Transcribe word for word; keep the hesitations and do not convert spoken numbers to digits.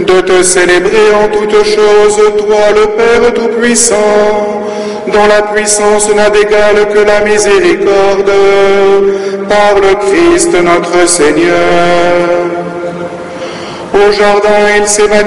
de te célébrer en toutes choses, toi le Père Tout-Puissant, dont la puissance n'a d'égal que la miséricorde, par le Christ notre Seigneur. Au jardin, il s'est manifesté